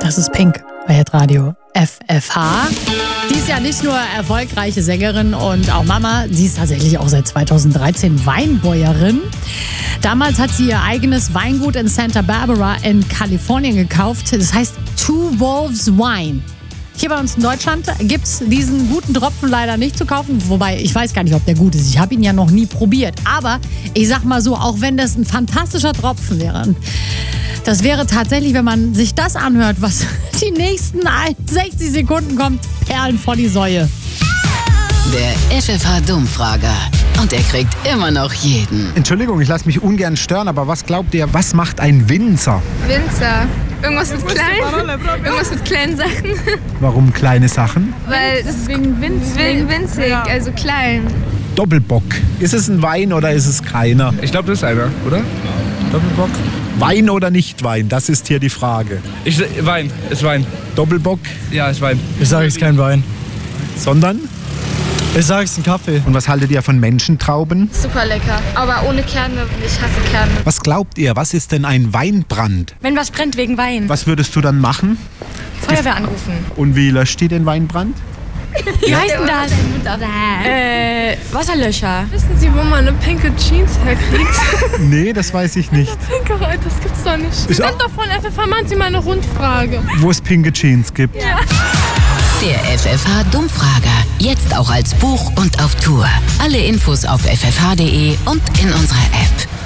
Das ist Pink bei Hitradio FFH. Sie ist ja nicht nur erfolgreiche Sängerin und auch Mama, sie ist tatsächlich auch seit 2013 Weinbäuerin. Damals hat sie ihr eigenes Weingut in Santa Barbara in Kalifornien gekauft. Das heißt Two Wolves Wine. Hier bei uns in Deutschland gibt es diesen guten Tropfen leider nicht zu kaufen. Wobei, ich weiß gar nicht, ob der gut ist. Ich habe ihn ja noch nie probiert. Aber ich sag mal so, auch wenn das ein fantastischer Tropfen wäre, das wäre tatsächlich, wenn man sich das anhört, was die nächsten 60 Sekunden kommt, Perlen vor die Säue. Der FFH-Dummfrager. Und er kriegt immer noch jeden. Entschuldigung, ich lasse mich ungern stören, aber was glaubt ihr, was macht ein Winzer? Winzer. Irgendwas mit klein. Irgendwas mit kleinen Sachen. Warum kleine Sachen? Weil das ist wegen winzig, also klein. Doppelbock. Ist es ein Wein oder ist es keiner? Ich glaube, das ist einer, oder? Doppelbock? Wein oder nicht Wein? Das ist hier die Frage. Wein, ist Wein. Doppelbock? Ja, ist Wein. Ich sage, es ist kein Wein. Sondern? Ich sage, es ist ein Kaffee. Und was haltet ihr von Menschentrauben? Super lecker. Aber ohne Kerne. Ich hasse Kerne. Was glaubt ihr, was ist denn ein Weinbrand? Wenn was brennt wegen Wein. Was würdest du dann machen? Feuerwehr anrufen. Und wie löscht ihr den Weinbrand? Wie heißt denn das? Wasserlöscher. Wissen Sie, wo man eine pinke Jeans herkriegt? Nee, das weiß ich nicht. Pinke, das gibt's doch nicht. Sie sind doch von FFH, machen Sie mal eine Rundfrage. Wo es pinke Jeans gibt. Ja. Der FFH-Dummfrager. Jetzt auch als Buch und auf Tour. Alle Infos auf ffh.de und in unserer App.